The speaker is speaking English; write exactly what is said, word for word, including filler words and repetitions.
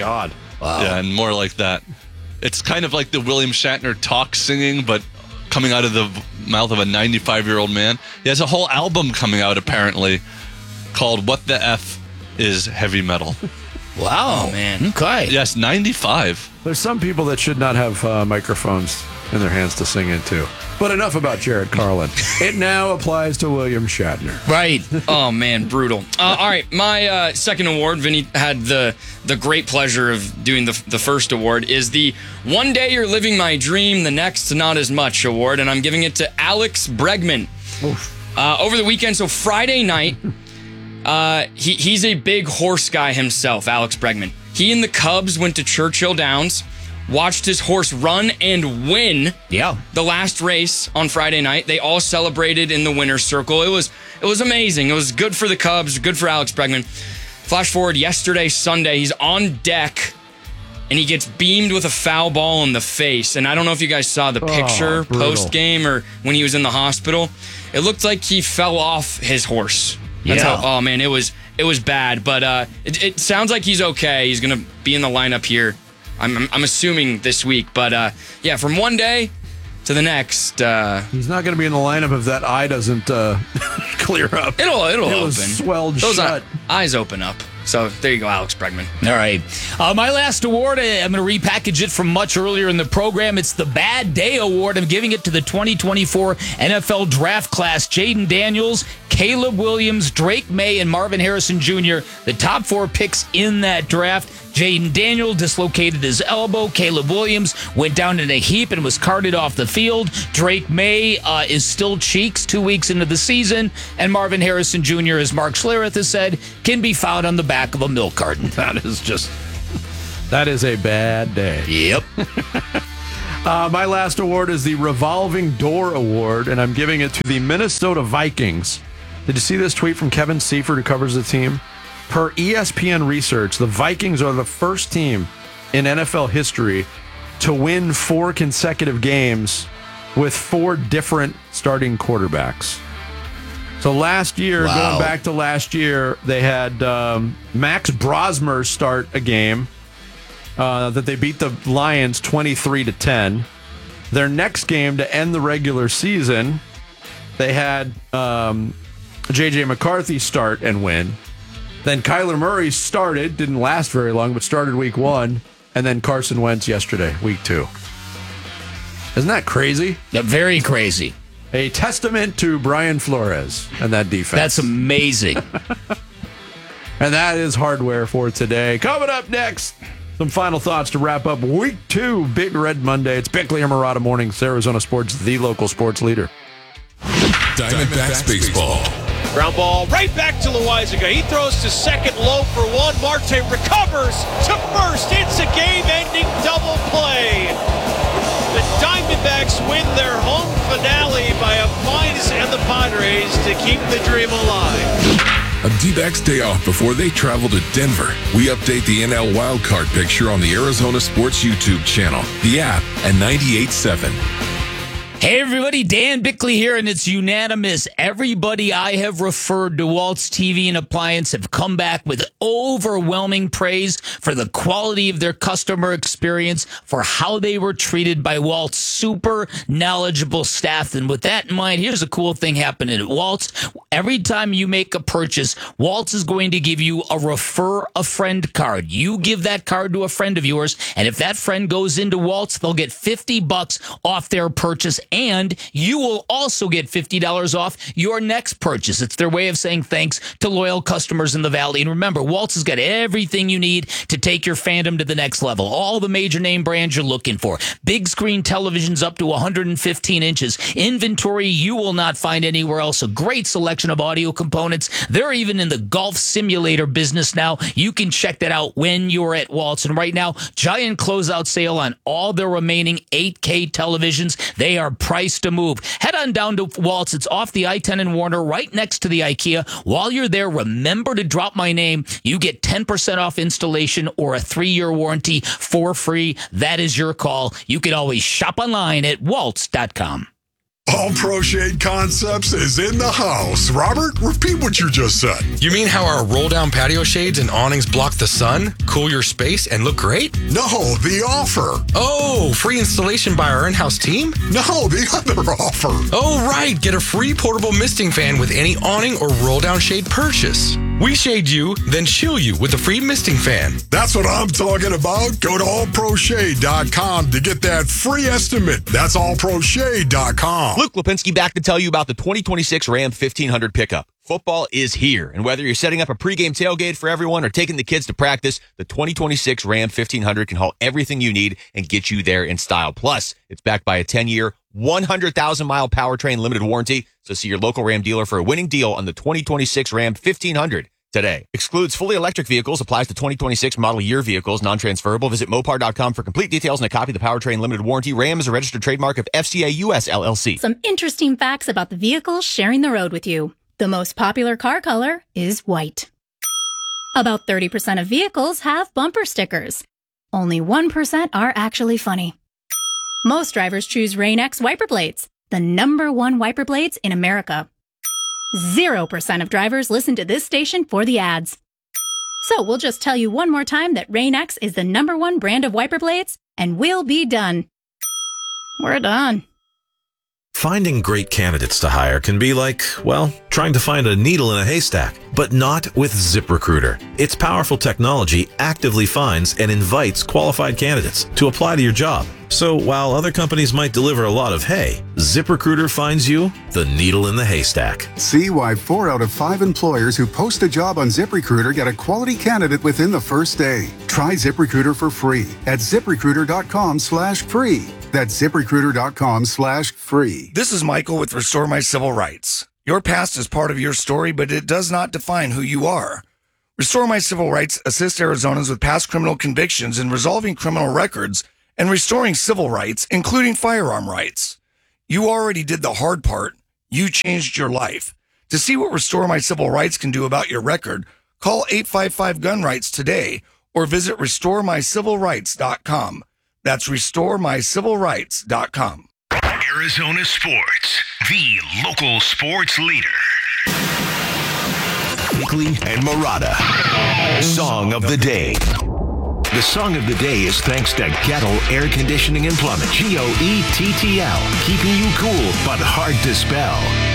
God. Wow. Yeah, and more like that. It's kind of like the William Shatner talk singing, but coming out of the mouth of a ninety-five-year-old man. He has a whole album coming out, apparently, called What the F is Heavy Metal. Wow, oh, man. Okay. Yes, ninety-five. There's some people that should not have uh, microphones in their hands to sing into. But enough about Jared Carlin. It now applies to William Shatner. Right. Oh, man, brutal. Uh, all right, my uh, second award, Vinny had the the great pleasure of doing the, the first award, is the One Day You're Living My Dream, the Next Not As Much award, and I'm giving it to Alex Bregman. Uh, over the weekend, so Friday night, uh, he, he's a big horse guy himself, Alex Bregman. He and the Cubs went to Churchill Downs, watched his horse run and win yeah. the last race on Friday night. They all celebrated in the winner's circle. It was it was amazing. It was good for the Cubs, good for Alex Bregman. Flash forward yesterday, Sunday, he's on deck, and he gets beamed with a foul ball in the face. And I don't know if you guys saw the picture oh, post-game or when he was in the hospital. It looked like he fell off his horse. That's yeah. how, oh, man, it was it was bad. But uh, it, it sounds like he's okay. He's going to be in the lineup here. I'm, I'm assuming this week, but uh, yeah, from one day to the next. Uh, He's not going to be in the lineup if that eye doesn't uh, clear up. It'll it'll it open. Was swelled Those shut. eyes open up. So there you go, Alex Bregman. All right. Uh, my last award, I'm going to repackage it from much earlier in the program. It's the Bad Day Award. I'm giving it to the twenty twenty-four N F L Draft Class. Jaden Daniels, Caleb Williams, Drake May, and Marvin Harrison Junior The top four picks in that draft. Jaden Daniel dislocated his elbow. Caleb Williams went down in a heap and was carted off the field. Drake May uh, is still cheeks two weeks into the season. And Marvin Harrison Junior, as Mark Schlereth has said, can be found on the back of a milk carton. That is just, that is a bad day. Yep. uh, my last award is the Revolving Door Award, and I'm giving it to the Minnesota Vikings. Did you see this tweet from Kevin Seifert, who covers the team? Per E S P N research, the Vikings are the first team in N F L history to win four consecutive games with four different starting quarterbacks. So last year, wow. going back to last year, they had um, Max Brosmer start a game uh, that they beat the Lions twenty-three to ten. Their next game to end the regular season, they had um, J J McCarthy start and win. Then Kyler Murray started, didn't last very long, but started week one. And then Carson Wentz yesterday, week two. Isn't that crazy? Yeah, very crazy. A testament to Brian Flores and that defense. That's amazing. And that is hardware for today. Coming up next, some final thoughts to wrap up week two, Big Red Monday. It's Bickley and Marotta Mornings, Arizona Sports, the local sports leader. Diamondbacks baseball. Ground ball right back to Loizaga. He throws to second, low for one. Marte recovers to first. It's a game-ending double play. The Diamondbacks win their home finale by a minus and the Padres to keep the dream alive. A D-backs day off before they travel to Denver. We update the N L wildcard picture on the Arizona Sports YouTube channel, the app, and ninety-eight point seven. Hey everybody, Dan Bickley here, and it's unanimous. Everybody I have referred to Waltz T V and Appliance have come back with overwhelming praise for the quality of their customer experience, for how they were treated by Walt's super knowledgeable staff. And with that in mind, here's a cool thing happening at Waltz. Every time you make a purchase, Waltz is going to give you a refer a friend card. You give that card to a friend of yours, and if that friend goes into Waltz, they'll get fifty bucks off their purchase. And you will also get fifty dollars off your next purchase. It's their way of saying thanks to loyal customers in the Valley. And remember, Waltz has got everything you need to take your fandom to the next level. All the major name brands you're looking for. Big screen televisions up to one hundred fifteen inches. Inventory you will not find anywhere else. A great selection of audio components. They're even in the golf simulator business now. You can check that out when you're at Waltz. And right now, giant closeout sale on all their remaining eight K televisions. They are price to move. Head on down to Waltz. It's off the I ten in Warner, right next to the IKEA. While you're there, remember to drop my name. You get ten percent off installation or a three-year warranty for free. That is your call. You can always shop online at waltz dot com. All Pro Shade Concepts is in the house. Robert, repeat what you just said. You mean how our roll-down patio shades and awnings block the sun, cool your space, and look great? No, the offer. Oh, free installation by our in-house team? No, the other offer. Oh, right. Get a free portable misting fan with any awning or roll-down shade purchase. We shade you, then chill you with a free misting fan. That's what I'm talking about. Go to all pro shade dot com to get that free estimate. That's all pro shade dot com. Luke Lipinski back to tell you about the twenty twenty-six Ram fifteen hundred pickup. Football is here, and whether you're setting up a pregame tailgate for everyone or taking the kids to practice, the twenty twenty-six Ram fifteen hundred can haul everything you need and get you there in style. Plus, it's backed by a ten-year, one hundred thousand mile powertrain limited warranty, so see your local Ram dealer for a winning deal on the twenty twenty-six Ram fifteen hundred. Today. Excludes fully electric vehicles, applies to twenty twenty-six model year vehicles, non-transferable. Visit Mopar dot com for complete details and a copy of the powertrain limited warranty. Ram is a registered trademark of F C A U S L L C. Some interesting facts about the vehicles sharing the road with you. The most popular car color is white. About thirty percent of vehicles have bumper stickers. Only one percent are actually funny. Most drivers choose Rain-X wiper blades, the number one wiper blades in America. Zero percent of drivers listen to this station for the ads. So we'll just tell you one more time that Rain-X is the number one brand of wiper blades, and we'll be done. We're done. Finding great candidates to hire can be like, well, trying to find a needle in a haystack, but not with ZipRecruiter. Its powerful technology actively finds and invites qualified candidates to apply to your job. So while other companies might deliver a lot of hay, ZipRecruiter finds you the needle in the haystack. See why four out of five employers who post a job on ZipRecruiter get a quality candidate within the first day. Try ZipRecruiter for free at ZipRecruiter dot com slash free. That's ZipRecruiter dot com slash free. This is Michael with Restore My Civil Rights. Your past is part of your story, but it does not define who you are. Restore My Civil Rights assists Arizonans with past criminal convictions in resolving criminal records and restoring civil rights, including firearm rights. You already did the hard part. You changed your life. To see what Restore My Civil Rights can do about your record, call eight five five gun rights today or visit restore my civil rights dot com. That's restore my civil rights dot com. Arizona Sports, the local sports leader. Bickley and Murata. Song of the day. The song of the day is thanks to Gettle Air Conditioning and Plumbing. G O E T T L. Keeping you cool, but hard to spell.